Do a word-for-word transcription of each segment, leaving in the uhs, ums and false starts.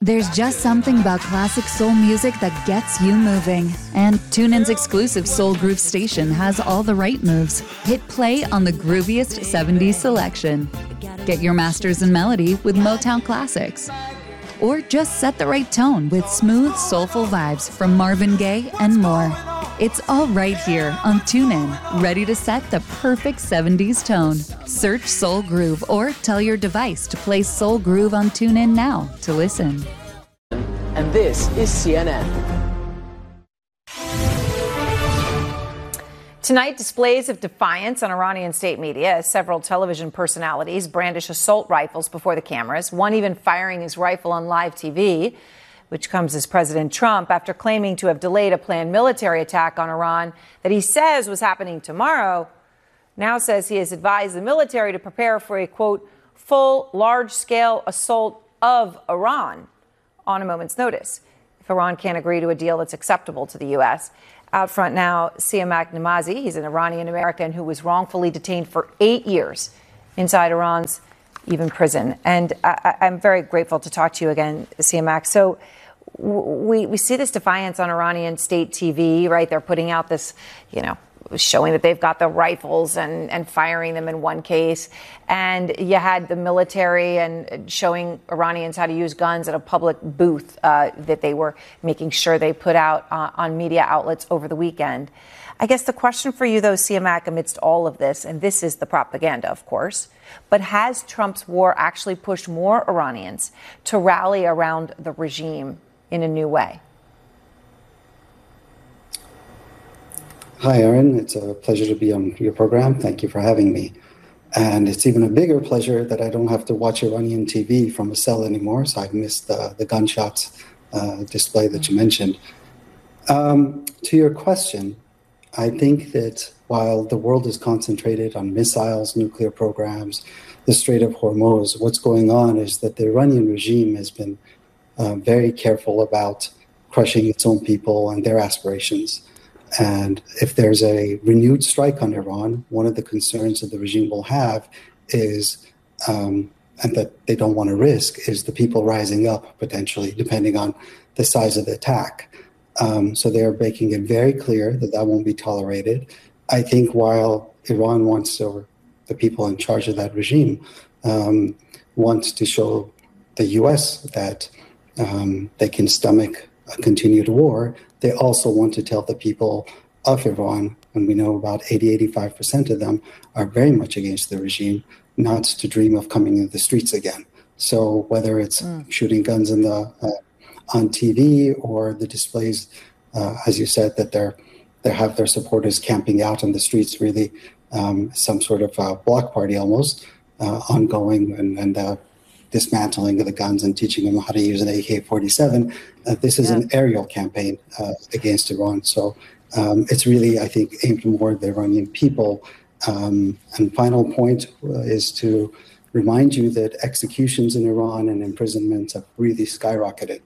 There's just something about classic soul music that gets you moving. And TuneIn's exclusive Soul Groove station has all the right moves. Hit play on the grooviest seventies selection. Get your masters in melody with Motown classics. Or just set the right tone with smooth, soulful vibes from Marvin Gaye and more. It's all right here on TuneIn, ready to set the perfect seventies tone. Search Soul Groove or tell your device to play Soul Groove on TuneIn now to listen. And this is C N N. Tonight, displays of defiance on Iranian state media as several television personalities brandish assault rifles before the cameras, one even firing his rifle on live T V, which comes as President Trump, after claiming to have delayed a planned military attack on Iran that he says was happening tomorrow, now says he has advised the military to prepare for a, quote, full, large-scale assault of Iran on a moment's notice, if Iran can't agree to a deal that's acceptable to the U S. Out front now, Siamak Namazi. He's an Iranian-American who was wrongfully detained for eight years inside Iran's even prison. And I, I'm very grateful to talk to you again, Siamak. So we, we see this defiance on Iranian state T V, right? They're putting out this, you know, showing that they've got the rifles and, and firing them in one case. And you had the military and showing Iranians how to use guns at a public booth uh, that they were making sure they put out uh, on media outlets over the weekend. I guess the question for you, though, Siamak, amidst all of this, and this is the propaganda, of course, but has Trump's war actually pushed more Iranians to rally around the regime in a new way? Hi, Erin. It's a pleasure to be on your program. Thank you for having me. And it's even a bigger pleasure that I don't have to watch Iranian T V from a cell anymore, so I've missed the, the gunshots uh, display that you mentioned. Um, to your question, I think that while the world is concentrated on missiles, nuclear programs, the Strait of Hormuz, what's going on is that the Iranian regime has been uh, very careful about crushing its own people and their aspirations. And if there's a renewed strike on Iran, one of the concerns that the regime will have is, um, and that they don't want to risk, is the people rising up potentially, depending on the size of the attack. Um, so they're making it very clear that that won't be tolerated. I think while Iran wants to, or the people in charge of that regime, um, wants to show the U S that um, they can stomach a continued war, they also want to tell the people of Iran, and we know about eighty, eighty-five percent of them are very much against the regime, not to dream of coming into the streets again. So whether it's mm. shooting guns in the uh, on T V or the displays, uh, as you said, that they're they have their supporters camping out in the streets, really um, some sort of uh, block party almost, uh, ongoing, and, and uh, dismantling of the guns and teaching them how to use an A K forty-seven. Uh, this is yeah. an aerial campaign uh, against Iran. So um, it's really, I think, aimed more at the Iranian people. Um, and final point uh, is to remind you that executions in Iran and imprisonments have really skyrocketed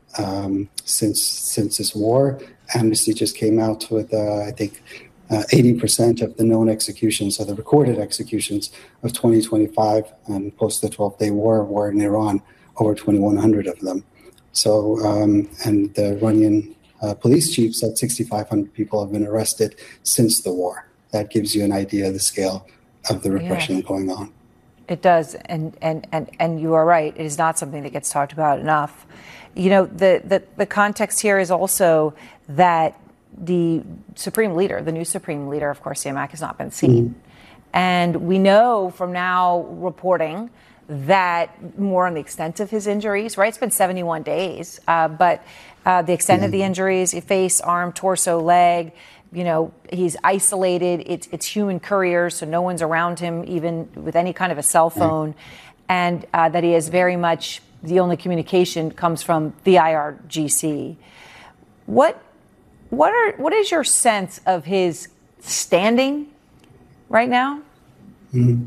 um, since since this war. Amnesty just came out with, uh, I think, uh, eighty percent of the known executions, or the recorded executions of twenty twenty-five and post the twelve-day war were in Iran, over twenty-one hundred of them. So, um, and the Iranian uh, police chief said sixty-five hundred people have been arrested since the war. That gives you an idea of the scale of the repression yeah. going on. It does, and, and, and, and you are right. It is not something that gets talked about enough. You know, the, the, the context here is also that the supreme leader, the new supreme leader, of course, Siamak, has not been seen. Mm-hmm. And we know from now reporting that more on the extent of his injuries, right? It's been seventy-one days, uh, but uh, the extent mm-hmm. of the injuries, face, arm, torso, leg, you know, he's isolated. It's, it's human couriers, so no one's around him, even with any kind of a cell phone. Mm-hmm. And uh, that he is very much, the only communication comes from the I R G C. What, what are, what is your sense of his standing right now? Mm-hmm.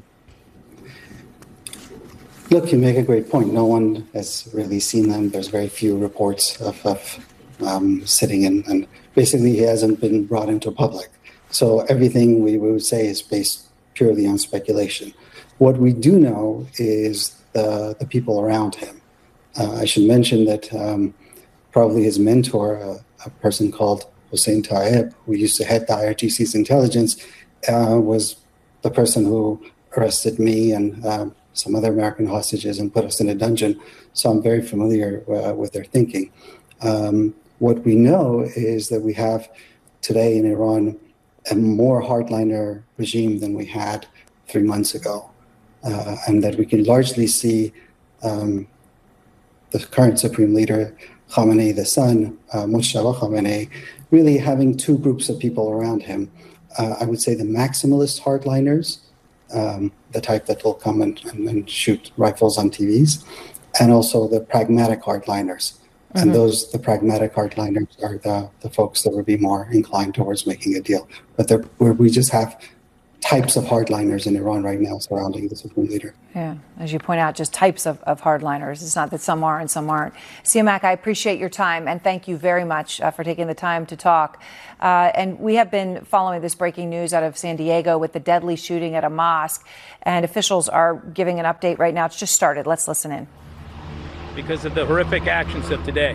Look, you make a great point. No one has really seen them. There's very few reports of, of um, sitting in, and basically he hasn't been brought into public. So everything we would say is based purely on speculation. What we do know is the, the people around him. Uh, I should mention that um, probably his mentor, uh, a person called Hossein Taeb, who used to head the I R G C's intelligence, uh, was the person who arrested me and um, some other American hostages and put us in a dungeon. So I'm very familiar uh, with their thinking. Um, what we know is that we have today in Iran a more hardliner regime than we had three months ago, uh, and that we can largely see um, the current supreme leader, Khamenei, the son, uh, Mojtaba Khamenei, really having two groups of people around him. Uh, I would say the maximalist hardliners, um, the type that will come and, and, and shoot rifles on T Vs, and also the pragmatic hardliners. Mm-hmm. And those, the pragmatic hardliners, are the, the folks that would be more inclined towards making a deal. But where we just have types of hardliners in Iran right now surrounding the supreme leader. Yeah, as you point out, just types of, of hardliners. It's not that some are and some aren't. Siamak, I appreciate your time, and thank you very much uh, for taking the time to talk. Uh, and we have been following this breaking news out of San Diego with the deadly shooting at a mosque, and officials are giving an update right now. It's just started. Let's listen in. Because of the horrific actions of today.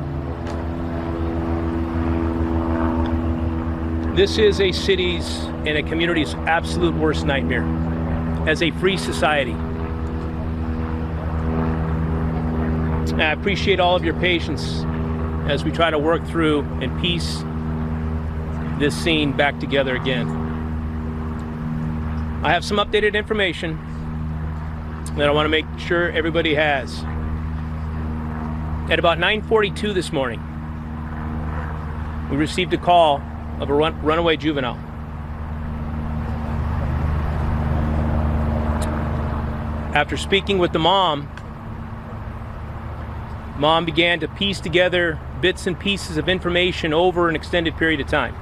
This is a city's and a community's absolute worst nightmare as a free society. I appreciate all of your patience as we try to work through and piece this scene back together again. I have some updated information that I want to make sure everybody has. At about nine forty-two this morning, we received a call of a run runaway juvenile. After speaking with the mom, mom began to piece together bits and pieces of information over an extended period of time.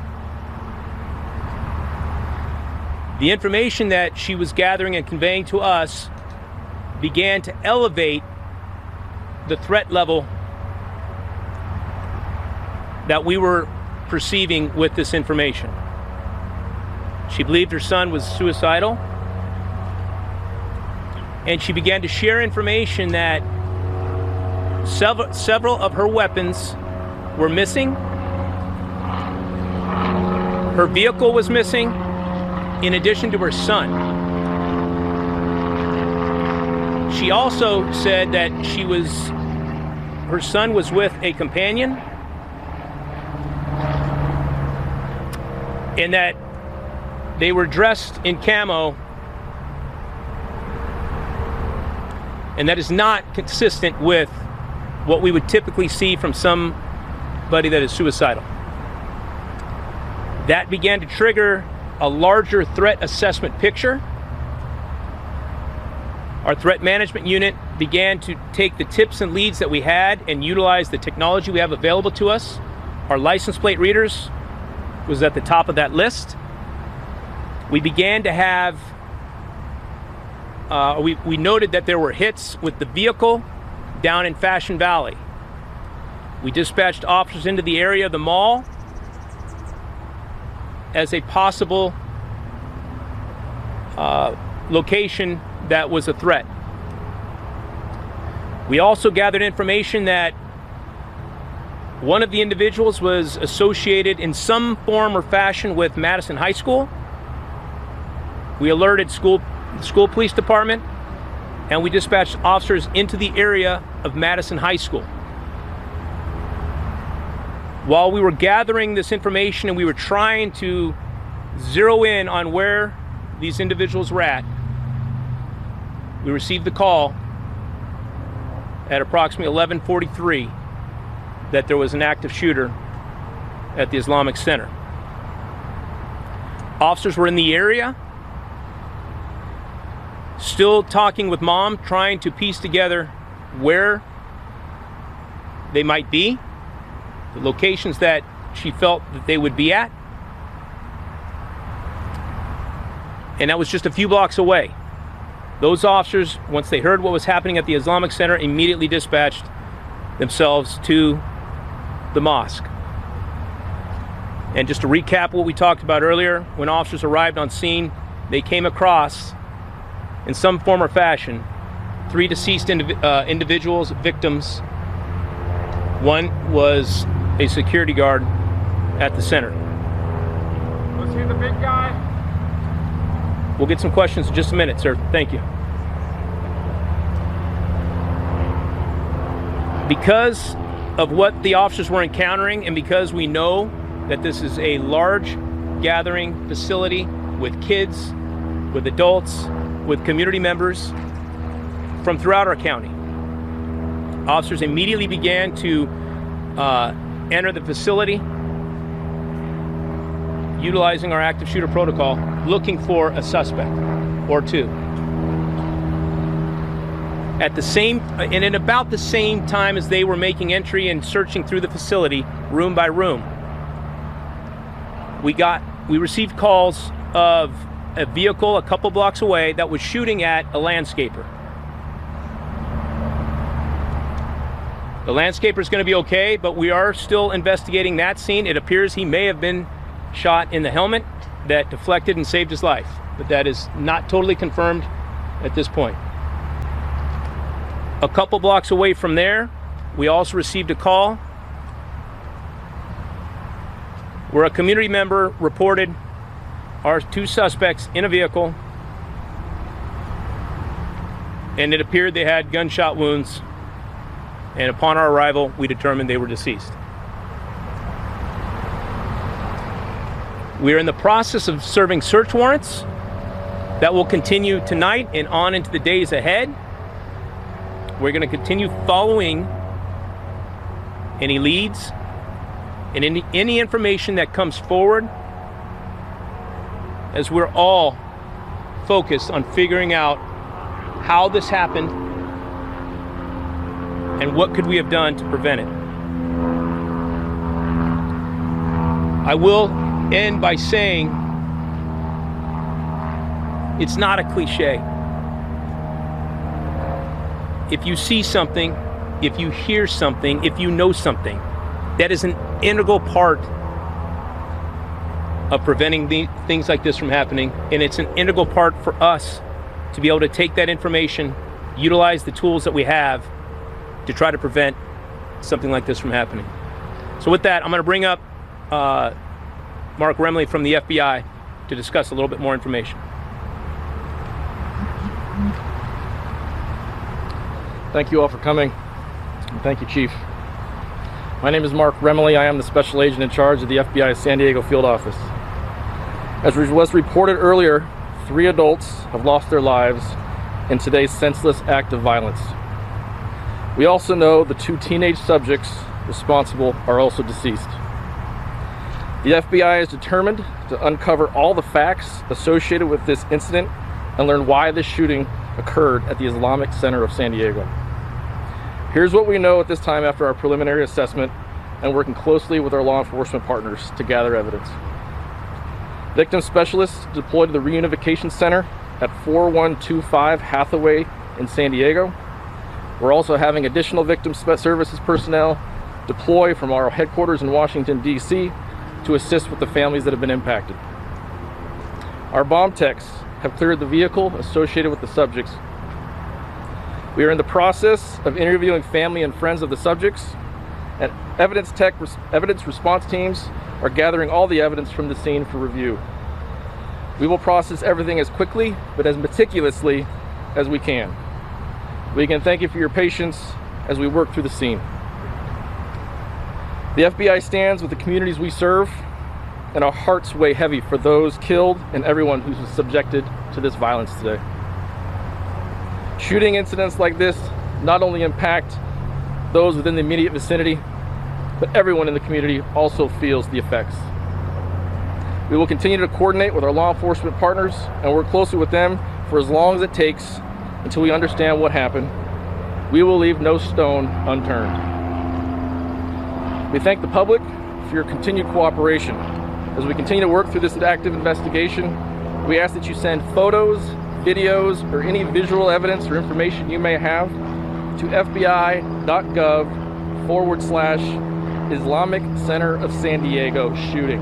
The information that she was gathering and conveying to us began to elevate the threat level that we were perceiving with this information. She believed her son was suicidal, and she began to share information that several, several of her weapons were missing. Her vehicle was missing, in addition to her son. She also said that she was, her son was with a companion, and that they were dressed in camo, and that is not consistent with what we would typically see from somebody that is suicidal. That began to trigger a larger threat assessment picture. Our threat management unit began to take the tips and leads that we had and utilize the technology we have available to us. Our license plate readers was at the top of that list. We began to have, uh, we, we noted that there were hits with the vehicle down in Fashion Valley. We dispatched officers into the area of the mall as a possible uh, location that was a threat. We also gathered information that one of the individuals was associated in some form or fashion with Madison High School. We alerted school, the school police department, and we dispatched officers into the area of Madison High School. While we were gathering this information and we were trying to zero in on where these individuals were at, we received the call at approximately eleven forty-three that there was an active shooter at the Islamic Center. Officers were in the area, still talking with mom, trying to piece together where they might be, the locations that she felt that they would be at. And that was just a few blocks away. Those officers, once they heard what was happening at the Islamic Center, immediately dispatched themselves to the mosque. And just to recap what we talked about earlier, when officers arrived on scene, they came across, in some form or fashion, three deceased indiv- uh, individuals, victims. One was a security guard at the center. Was he the big guy? We'll get some questions in just a minute, sir. Thank you. Because of what the officers were encountering, and because we know that this is a large gathering facility with kids, with adults, with community members from throughout our county, officers immediately began to uh, enter the facility, utilizing our active shooter protocol, looking for a suspect or two. At the same, and at about the same time as they were making entry and searching through the facility, room by room, we got, we received calls of a vehicle a couple blocks away that was shooting at a landscaper. The landscaper is going to be okay, but we are still investigating that scene. It appears he may have been shot in the helmet that deflected and saved his life, but that is not totally confirmed at this point. A couple blocks away from there, we also received a call where a community member reported our two suspects in a vehicle, and it appeared they had gunshot wounds, and upon our arrival, we determined they were deceased. We are in the process of serving search warrants that will continue tonight and on into the days ahead. We're going to continue following any leads and any, any information that comes forward, as we're all focused on figuring out how this happened and what could we have done to prevent it. I will end by saying it's not a cliche. If you see something, if you hear something, if you know something, that is an integral part of preventing the, things like this from happening, and it's an integral part for us to be able to take that information, utilize the tools that we have to try to prevent something like this from happening. So with that, I'm going to bring up uh, Mark Remley from the F B I to discuss a little bit more information. Thank you all for coming. And thank you, Chief. My name is Mark Remley. I am the Special Agent in charge of the F B I San Diego Field Office. As was reported earlier, three adults have lost their lives in today's senseless act of violence. We also know the two teenage subjects responsible are also deceased. The F B I is determined to uncover all the facts associated with this incident and learn why this shooting occurred at the Islamic Center of San Diego. Here's what we know at this time after our preliminary assessment and working closely with our law enforcement partners to gather evidence. Victim specialists deployed to the Reunification Center at four one two five Hathaway in San Diego. We're also having additional victim services personnel deploy from our headquarters in Washington, D C to assist with the families that have been impacted. Our bomb techs have cleared the vehicle associated with the subjects. We are in the process of interviewing family and friends of the subjects, and evidence tech evidence response teams are gathering all the evidence from the scene for review. We will process everything as quickly but as meticulously as we can. We can thank you for your patience as we work through the scene. The F B I stands with the communities we serve, and our hearts weigh heavy for those killed and everyone who's subjected to this violence today. Shooting incidents like this not only impact those within the immediate vicinity, but everyone in the community also feels the effects. We will continue to coordinate with our law enforcement partners and work closely with them for as long as it takes until we understand what happened. We will leave no stone unturned. We thank the public for your continued cooperation. As we continue to work through this active investigation, we ask that you send photos, videos, or any visual evidence or information you may have to fbi.gov forward slash Islamic Center of San Diego shooting.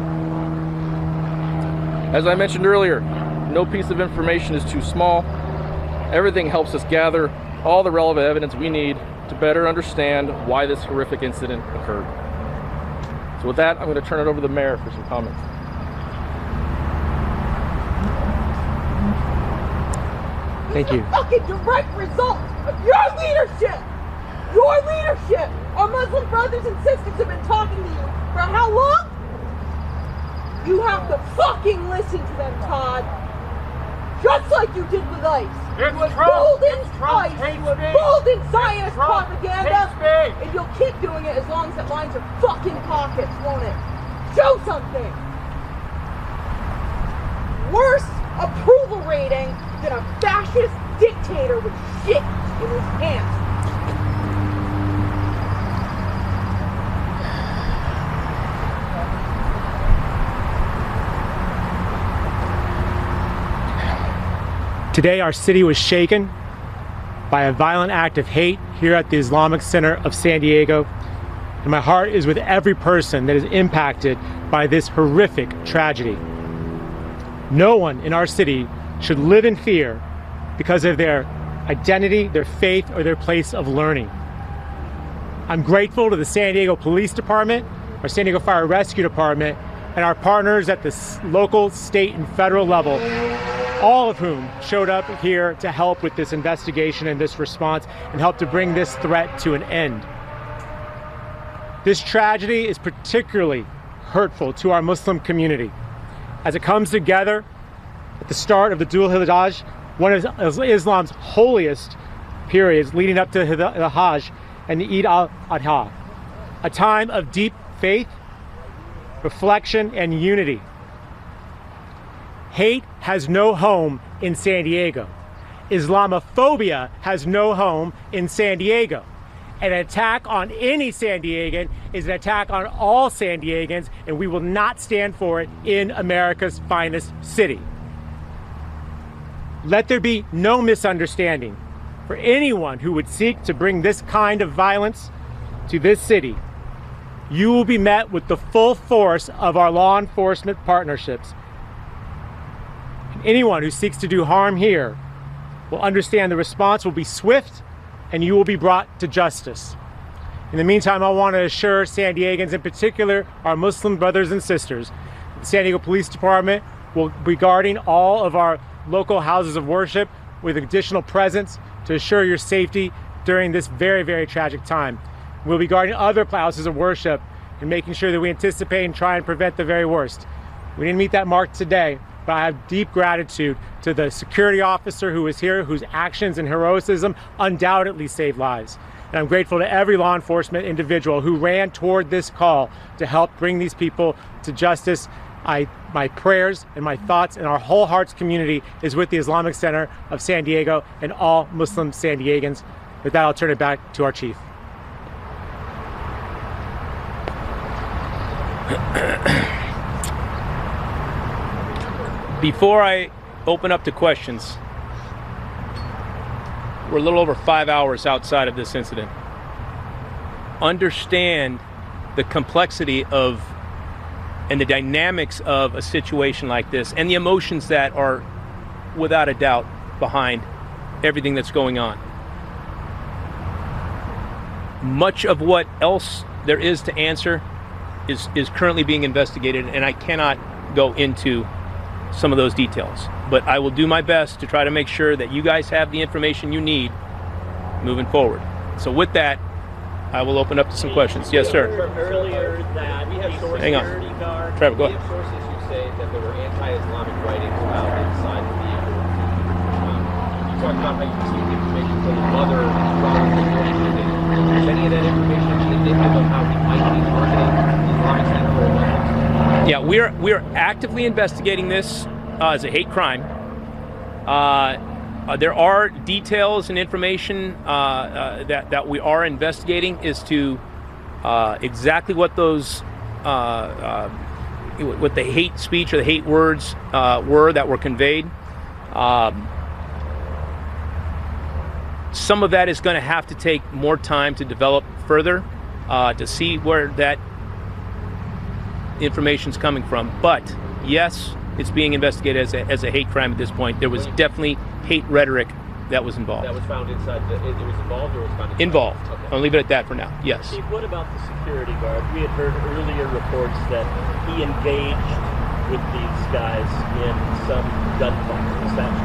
As I mentioned earlier, no piece of information is too small. Everything helps us gather all the relevant evidence we need to better understand why this horrific incident occurred. So with that, I'm going to turn it over to the mayor for some comments. Thank you. It's a fucking direct result of your leadership. Your leadership. Our Muslim brothers and sisters have been talking to you for how long? You have to fucking listen to them, Todd. Just like you did with ICE. It's you were Trump. fooled in It's Trump. ICE. Hate You were speech. fooled in Zionist It's Trump. propaganda. Hate speech. And you'll keep doing it as long as it lines your fucking pockets, won't it? Show something. Worse approval rating than a fascist dictator with shit in his pants. Today, our city was shaken by a violent act of hate here at the Islamic Center of San Diego. And my heart is with every person that is impacted by this horrific tragedy. No one in our city should live in fear because of their identity, their faith, or their place of learning. I'm grateful to the San Diego Police Department, our San Diego Fire Rescue Department, and our partners at the local, state, and federal level, all of whom showed up here to help with this investigation and this response and help to bring this threat to an end. This tragedy is particularly hurtful to our Muslim community as it comes together at the start of the Dhul Hijjah, one of Islam's holiest periods leading up to the Hajj and the Eid al-Adha, a time of deep faith, reflection, and unity. Hate has no home in San Diego. Islamophobia has no home in San Diego. An attack on any San Diegan is an attack on all San Diegans, and we will not stand for it in America's finest city. Let there be no misunderstanding. For anyone who would seek to bring this kind of violence to this city, you will be met with the full force of our law enforcement partnerships. Anyone who seeks to do harm here will understand the response will be swift and you will be brought to justice. In the meantime, I want to assure San Diegans, in particular our Muslim brothers and sisters, the San Diego Police Department will be guarding all of our local houses of worship with additional presence to assure your safety during this very, very tragic time. We'll be guarding other houses of worship and making sure that we anticipate and try and prevent the very worst. We didn't meet that mark today, but I have deep gratitude to the security officer who was here, whose actions and heroism undoubtedly saved lives. And I'm grateful to every law enforcement individual who ran toward this call to help bring these people to justice. I, my prayers and my thoughts and our whole hearts community is with the Islamic Center of San Diego and all Muslim San Diegans. With that, I'll turn it back to our chief. Before I open up to questions, we're a little over five hours outside of this incident. Understand the complexity of and the dynamics of a situation like this and the emotions that are without a doubt behind everything that's going on. Much of what else there is to answer is, is currently being investigated, and I cannot go into some of those details. But I will do my best to try to make sure that you guys have the information you need moving forward. So with that, I will open up to some questions. Yes, sir. Earlier that we have Hang on. Guard. Trevor, go we ahead. have sources who say that there were anti-Islamic writings found inside the vehicle. Um, you talked about how you received information from the mother and strongly interested. Is any of that information indicative of how we might be targeting the Islamic Center or Muslims? Yeah, we're we're actively investigating this uh, as a hate crime. Uh, uh, there are details and information uh, uh, that that we are investigating as to uh, exactly what those uh, uh, what the hate speech or the hate words uh, were that were conveyed. Um, some of that is going to have to take more time to develop further uh, to see where that information's coming from. But yes, it's being investigated as a, as a hate crime at this point. There was definitely hate rhetoric that was involved. That was found inside the, it, it was involved or was found inside? Involved. Okay. I'll leave it at that for now. Yes. Chief, what about the security guard? We had heard earlier reports that he engaged with these guys in some gunfight. Is that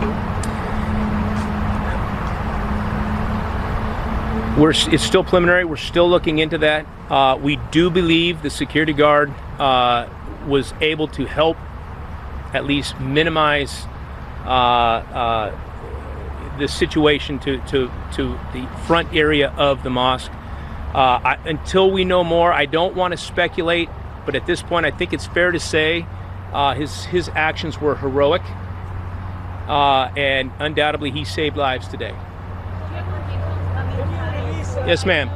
true? We're, it's still preliminary. We're still looking into that. Uh, we do believe the security guard uh, was able to help at least minimize uh, uh, the situation to, to, to the front area of the mosque. Uh, I, until we know more, I don't want to speculate, but at this point I think it's fair to say uh, his, his actions were heroic, uh, and undoubtedly he saved lives today. Yes, ma'am.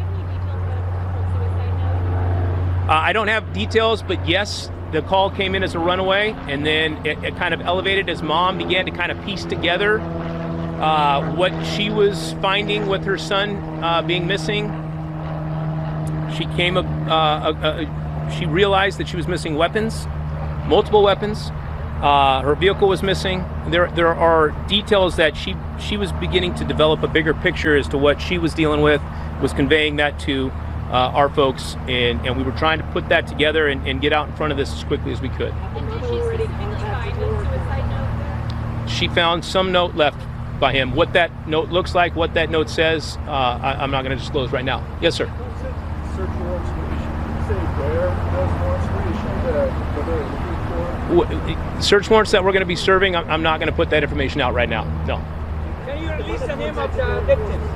Uh, I don't have details, but yes, the call came in as a runaway, and then it, it kind of elevated as mom began to kind of piece together uh, what she was finding with her son uh, being missing. She came, uh, uh, uh, she realized that she was missing weapons, multiple weapons. Uh, her vehicle was missing. There, there are details that she she was beginning to develop a bigger picture as to what she was dealing with, was conveying that to uh, our folks, and, and we were trying to put that together and, and get out in front of this as quickly as we could. And did she specifically find a suicide note there? She found some note left by him. What that note looks like, what that note says, uh, I, I'm not going to disclose right now. Yes, sir. Search warrants were issued. Say where those warrants were issued, uh, what they're looking for. Search warrants that we're going to be serving, I'm not going to put that information out right now. No. Can you release the name of the victims?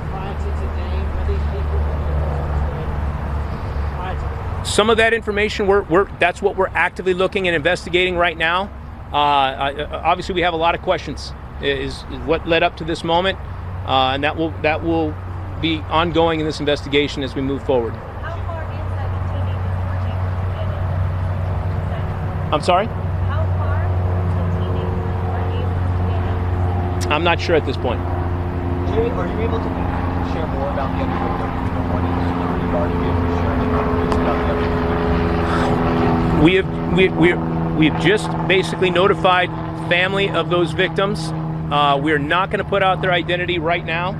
Some of that information, we're, we're that's what we're actively looking and investigating right now. Uh, uh, obviously, we have a lot of questions. Is, is what led up to this moment, uh, and that will that will be ongoing in this investigation as we move forward. How far inside the T V were you able to get in? I'm sorry? How far the T V were you able to get in? I'm not sure at this point. Jimmy, are you able to share more about the other victim? You know, what is the security guard? Are you able to share any more information about the other victim? We have we we we've just basically notified family of those victims. Uh, we're not going to put out their identity right now.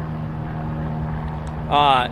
Uh,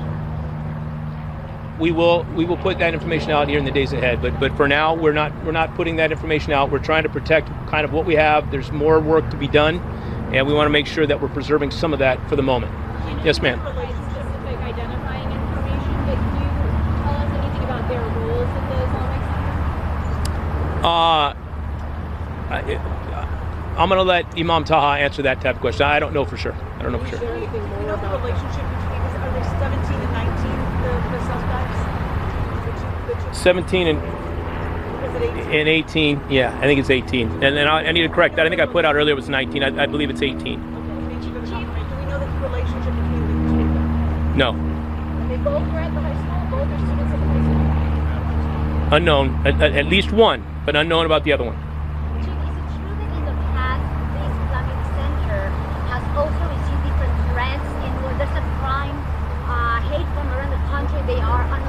we will we will put that information out here in the days ahead. But but for now, we're not we're not putting that information out. We're trying to protect kind of what we have. There's more work to be done, and we want to make sure that we're preserving some of that for the moment. Yes, ma'am. Specific identifying information, but can you tell us anything about their roles at the Islamic Center? Uh, I, I'm going to let Imam Taha answer that type of question. I don't know for sure. I don't know for sure. Do you know the relationship between, is, are they seventeen and nineteen, the, the suspects? That you, that you, seventeen and, is it eighteen? and eighteen. Yeah, I think it's eighteen. And then I, I need to correct that. I think I put out earlier it was nineteen. I, I believe it's eighteen. Okay, thank you for the confirmation. Do we know the relationship between the two of them? No. They both were at the high school, both are students at the high school. Unknown. At, at least one, but unknown about the other one. Chief, is it true that in the past, the Islamic Center has also received different threats, and when there's a crime, uh, hate from around the country, they are on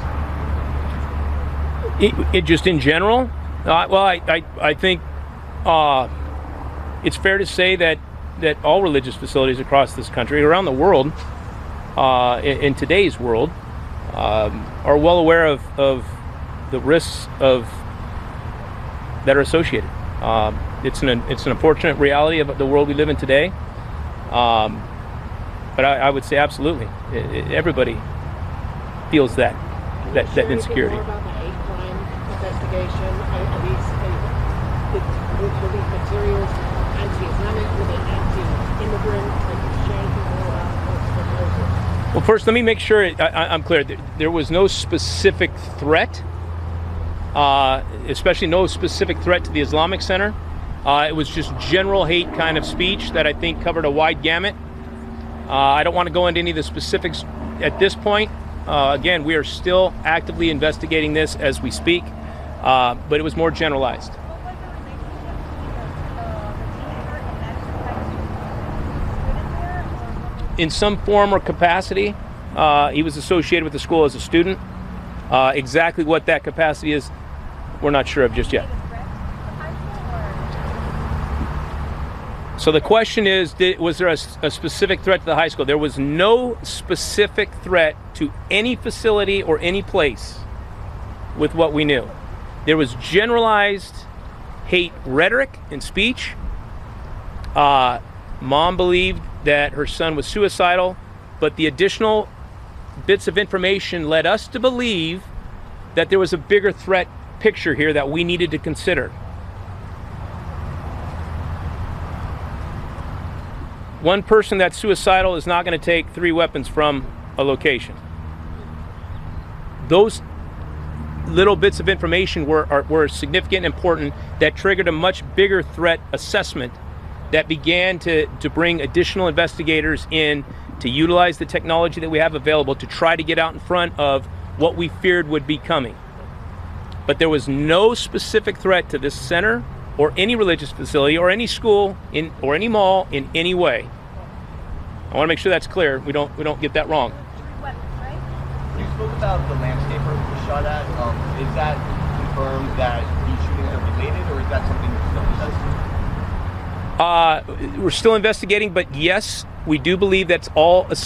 alert? It, it just in general? Uh, well, I, I, I think uh, it's fair to say that, that all religious facilities across this country, around the world, uh, in, in today's world, um, are well aware of, of the risks of that are associated. Um, it's an it's an unfortunate reality of the world we live in today. Um, but I, I would say absolutely, it, it, everybody feels that that, that insecurity. More about the hate crime investigation? Are these, are, were these materials anti-Islamic? Were they anti-immigrant? Like, share anything more about those? Well, first, let me make sure I, I'm clear. There was no specific threat. Uh, especially no specific threat to the Islamic Center. Uh, it was just general hate kind of speech that I think covered a wide gamut. Uh, I don't want to go into any of the specifics at this point. Uh, again, we are still actively investigating this as we speak, uh, but it was more generalized. In some form or capacity, uh, he was associated with the school as a student. Uh, exactly what that capacity is, we're not sure of just yet. So the question is, did, was there a, a specific threat to the high school? There was no specific threat to any facility or any place with what we knew. There was generalized hate rhetoric and speech. Uh, mom believed that her son was suicidal, but the additional bits of information led us to believe that there was a bigger threat picture here that we needed to consider. One person that's suicidal is not going to take three weapons from a location. Those little bits of information were, are, were significant and important that triggered a much bigger threat assessment that began to, to bring additional investigators in to utilize the technology that we have available to try to get out in front of what we feared would be coming. But there was no specific threat to this center or any religious facility or any school in or any mall in any way. I want to make sure that's clear. We don't we don't get that wrong. You spoke about the landscaper who was shot at. Um, is that confirmed that these shootings are related, or is that something you're still investigating? Uh, we're still investigating, but yes, we do believe that's all